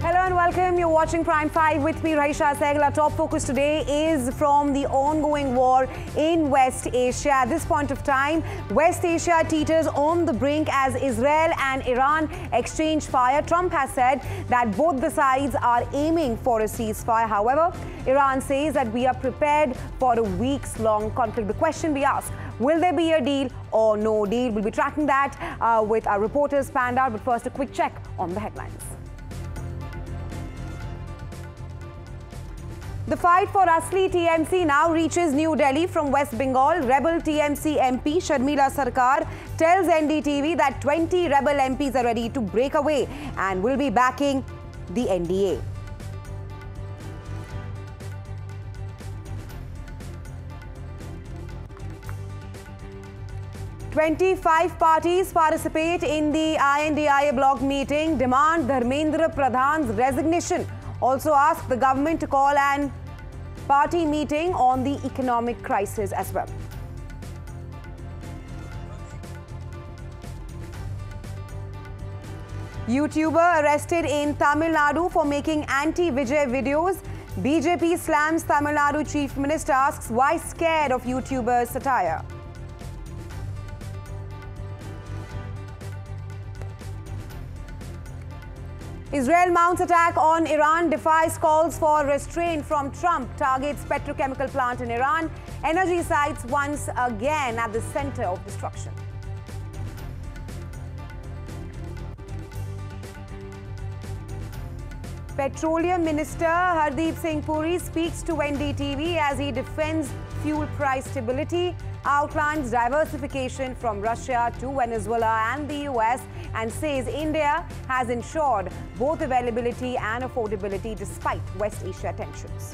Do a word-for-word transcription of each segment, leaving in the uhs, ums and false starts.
Hello and welcome. You're watching Prime five with me, Rahisha Sehgal. Our top focus today is from the ongoing war in West Asia. At this point of time, West Asia teeters on the brink as Israel and Iran exchange fire. Trump has said that both the sides are aiming for a ceasefire. However, Iran says that we are prepared for a weeks-long conflict. The question we ask, will there be a deal or no deal? We'll be tracking that uh, with our reporters panned out. But first, a quick check on the headlines. The fight for Asli T M C now reaches New Delhi from West Bengal. Rebel T M C M P Sharmila Sarkar tells N D T V that twenty rebel M Ps are ready to break away and will be backing the N D A. twenty-five parties participate in the I N D I A block meeting, demand Dharmendra Pradhan's resignation. Also ask the government to call an party meeting on the economic crisis as well. YouTuber arrested in Tamil Nadu for making anti-Vijay videos. B J P slams Tamil Nadu Chief Minister, asks why scared of YouTuber satire. Israel mounts attack on Iran, defies calls for restraint from Trump, targets petrochemical plant in Iran. Energy sites once again at the center of destruction. Petroleum Minister Hardeep Singh Puri speaks to N D T V as he defends fuel price stability, outlines diversification from Russia to Venezuela and the U S, and says India has ensured both availability and affordability despite West Asia tensions.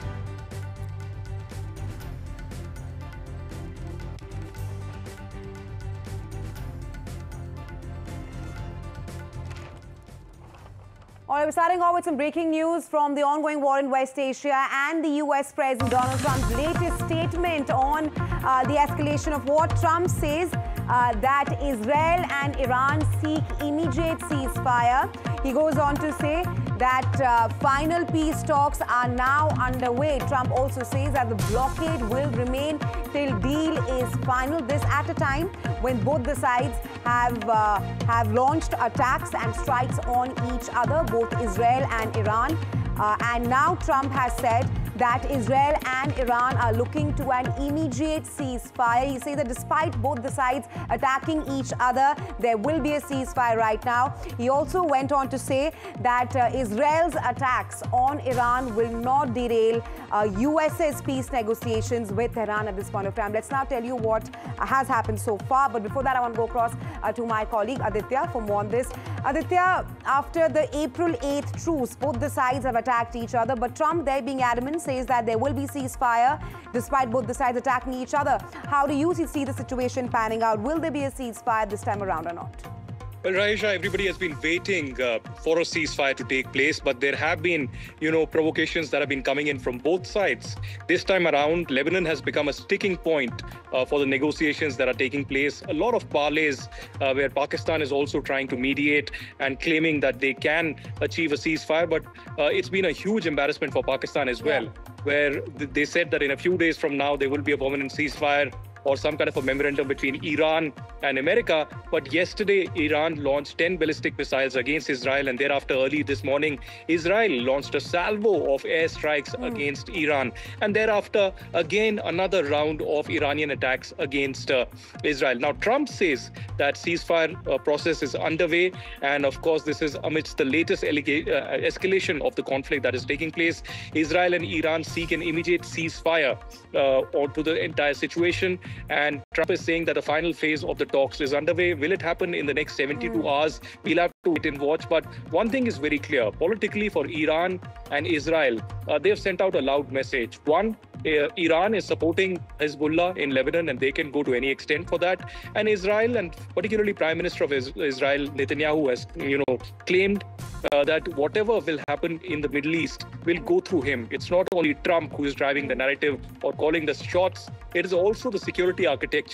All right, we're starting off with some breaking news from the ongoing war in West Asia and the U S President Donald Trump's latest statement on uh, the escalation of war. Trump says uh, that Israel and Iran seek immediate ceasefire. He goes on to say that uh, final peace talks are now underway. Trump also says that the blockade will remain till deal is final. This at a time when both the sides have uh, have launched attacks and strikes on each other, both Israel and Iran. Uh, and now Trump has said that Israel and Iran are looking to an immediate ceasefire. He says that despite both the sides attacking each other, there will be a ceasefire right now. He also went on to say that uh, Israel's attacks on Iran will not derail uh, U S's peace negotiations with Tehran at this point of time. Let's now tell you what uh, has happened so far. But before that, I want to go across uh, to my colleague Aditya for more on this. Aditya, after the April eighth truce, both the sides have attacked each other, but Trump, there being adamant, says that there will be ceasefire despite both the sides attacking each other. How do you see the situation panning out? Will there be a ceasefire this time around or not? Well, Rahisha, everybody has been waiting uh, for a ceasefire to take place, but there have been, you know, provocations that have been coming in from both sides. This time around, Lebanon has become a sticking point uh, for the negotiations that are taking place. A lot of parleys uh, where Pakistan is also trying to mediate and claiming that they can achieve a ceasefire, but uh, it's been a huge embarrassment for Pakistan as well, yeah. where th they said that in a few days from now, there will be a permanent ceasefire or some kind of a memorandum between Iran and America. But yesterday, Iran launched ten ballistic missiles against Israel, and thereafter, early this morning, Israel launched a salvo of airstrikes mm. against Iran. And thereafter, again, another round of Iranian attacks against uh, Israel. Now, Trump says that ceasefire uh, process is underway. And of course, this is amidst the latest uh, escalation of the conflict that is taking place. Israel and Iran seek an immediate ceasefire uh, to the entire situation. And Trump is saying that the final phase of the talks is underway. Will it happen in the next seventy-two mm. hours? We'll have to wait and watch. But one thing is very clear. Politically, for Iran and Israel, uh, they've sent out a loud message. One, uh, Iran is supporting Hezbollah in Lebanon, and they can go to any extent for that. And Israel, and particularly Prime Minister of Israel, Netanyahu, has you know claimed uh, that whatever will happen in the Middle East will go through him. It's not only Trump who is driving the narrative or calling the shots. It is also the security architecture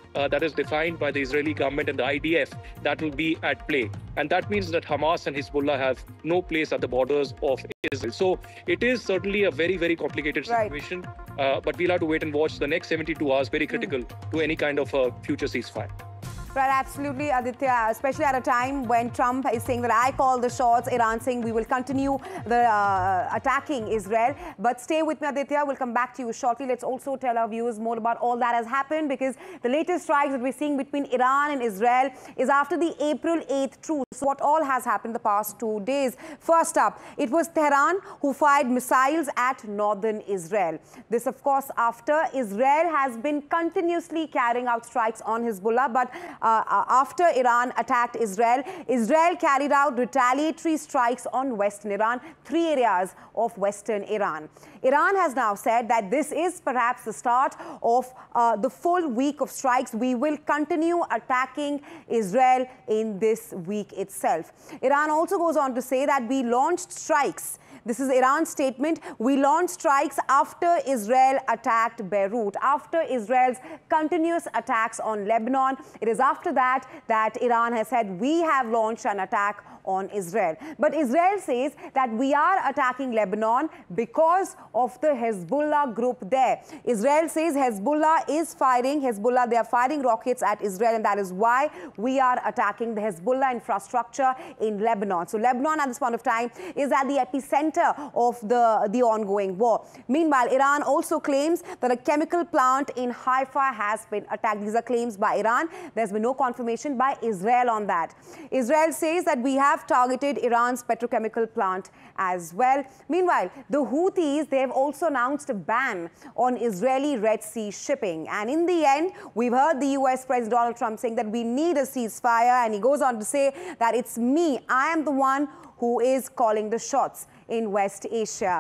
uh, that is defined by the Israeli government and the I D F that will be at play. And that means that Hamas and Hezbollah have no place at the borders of Israel. So it is certainly a very, very complicated situation. Right. Uh, but we'll have to wait and watch the next seventy-two hours, very critical mm. to any kind of a future ceasefire. Right, absolutely, Aditya, especially at a time when Trump is saying that I call the shots, Iran saying we will continue the uh, attacking Israel. But stay with me, Aditya. We'll come back to you shortly. Let's also tell our viewers more about all that has happened, because the latest strikes that we're seeing between Iran and Israel is after the April eighth truce. So what all has happened the past two days? First up, it was Tehran who fired missiles at northern Israel. This, of course, after Israel has been continuously carrying out strikes on Hezbollah, but Uh, after Iran attacked Israel, Israel carried out retaliatory strikes on western Iran, three areas of western Iran. Iran has now said that this is perhaps the start of uh, the full week of strikes. We will continue attacking Israel in this week itself. Iran also goes on to say that we launched strikes. This is Iran's statement. We launched strikes after Israel attacked Beirut, after Israel's continuous attacks on Lebanon. It is after that that Iran has said we have launched an attack on Israel. But Israel says that we are attacking Lebanon because of the Hezbollah group there. Israel says Hezbollah is firing, Hezbollah, they are firing rockets at Israel, and that is why we are attacking the Hezbollah infrastructure in Lebanon. So Lebanon at this point of time is at the epicenter of the, the ongoing war. Meanwhile, Iran also claims that a chemical plant in Haifa has been attacked. These are claims by Iran. There's been no confirmation by Israel on that. Israel says that we have have targeted Iran's petrochemical plant as well. Meanwhile, the Houthis, they've also announced a ban on Israeli Red Sea shipping. And in the end, we've heard the U S President Donald Trump saying that we need a ceasefire. And he goes on to say that it's me, I am the one who is calling the shots in West Asia.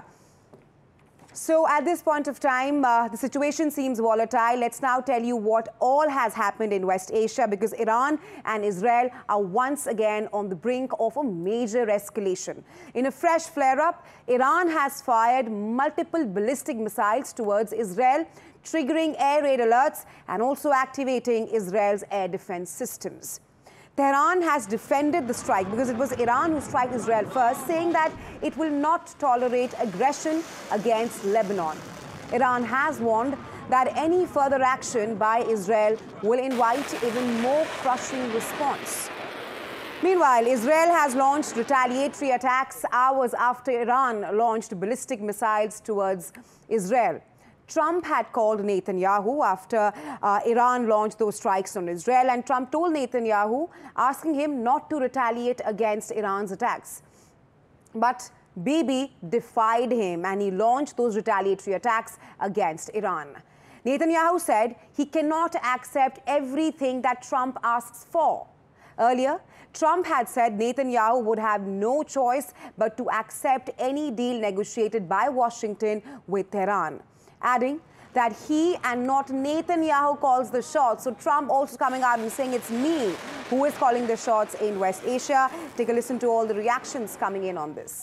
So at this point of time, uh, the situation seems volatile. Let's now tell you what all has happened in West Asia, because Iran and Israel are once again on the brink of a major escalation. In a fresh flare-up, Iran has fired multiple ballistic missiles towards Israel, triggering air raid alerts and also activating Israel's air defense systems. Tehran has defended the strike because it was Iran who struck Israel first, saying that it will not tolerate aggression against Lebanon. Iran has warned that any further action by Israel will invite even more crushing response. Meanwhile, Israel has launched retaliatory attacks hours after Iran launched ballistic missiles towards Israel. Trump had called Netanyahu after uh, Iran launched those strikes on Israel, and Trump told Netanyahu, asking him not to retaliate against Iran's attacks. But Bibi defied him and he launched those retaliatory attacks against Iran. Netanyahu said he cannot accept everything that Trump asks for. Earlier, Trump had said Netanyahu would have no choice but to accept any deal negotiated by Washington with Tehran, adding that he and not Netanyahu calls the shots. So Trump also coming out and saying it's me who is calling the shots in West Asia. Take a listen to all the reactions coming in on this.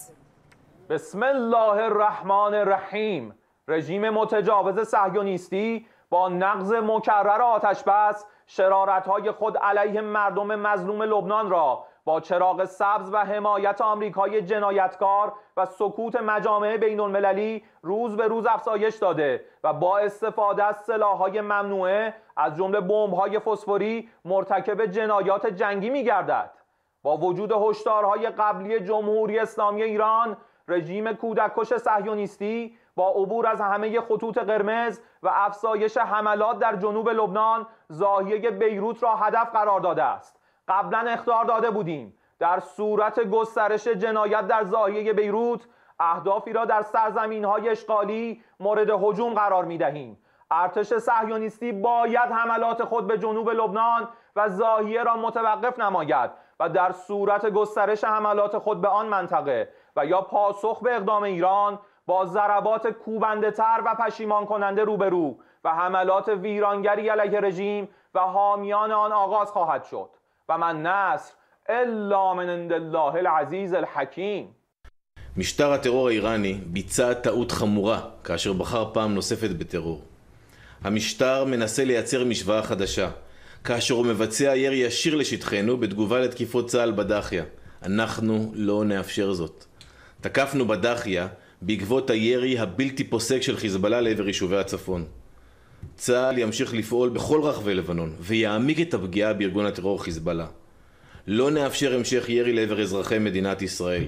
Bismillah ar-Rahman ar-Rahim. رژیم متجاوز صهیونیستی با نقض مکرر آتش بس شرارت‌های خود علیه مردم مظلوم لبنان را با چراغ سبز و حمایت آمریکای جنایتکار و سکوت مجامع بین‌المللی روز به روز افزایش داده و با استفاده از سلاح‌های ممنوعه از جمله بمب‌های فسفوری مرتکب جنایات جنگی می‌گردد. با وجود هشدارهای قبلی جمهوری اسلامی ایران، رژیم کودککش صهیونیستی با عبور از همه خطوط قرمز و افزایش حملات در جنوب لبنان زاویه بیروت را هدف قرار داده است. قبلا اخطار داده بودیم در صورت گسترش جنایت در زاویه بیروت اهدافی را در سرزمین‌های اشغالی مورد هجوم قرار می‌دهیم. ارتش صهیونیستی باید حملات خود به جنوب لبنان و زاویه را متوقف نماید و در صورت گسترش حملات خود به آن منطقه و یا پاسخ به اقدام ایران با ضربات کوبنده‌تر و پشیمان کننده روبرو و حملات ویرانگری علیه رژیم و حامیان آن آغاز خواهد شد و من نصر الا من عند الله العزیز الحکیم. משטר הטרור האיראני ביצע טעות חמורה כאשר בחר פעם נוספת בטרור. המשטר מנסה לייצר משוואה חדשה, כאשר הוא מבצע ירי ישיר לשטחנו בתגובה לתקיפות צה"ל בדחיה. אנחנו לא נאפשר זאת. תקפנו בדחיה בעקבות הירי הבלתי פוסק של חיזבאללה לעבר יישובי הצפון. צה"ל ימשיך לפעול בכל רחבי לבנון ויעמיק את הפגיעה בארגון הטרור חיזבאללה. לא נאפשר המשך ירי לעבר אזרחי מדינת ישראל.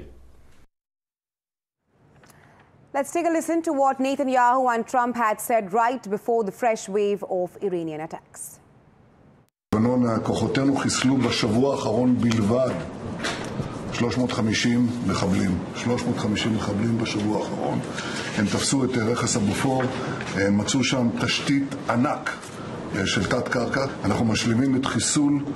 Let's take a listen to what Netanyahu and Trump had said right before the fresh wave of Iranian attacks. לבנון, כוחותינו חיסלו בשבוע האחרון בלבד שלוש מאות וחמישים מחבלים. שלוש מאות וחמישים מחבלים בשבוע האחרון. הם תפסו את רכס הבופור, הם מצאו שם תשתית ענק של תת קרקע. אנחנו משלימים את חיסול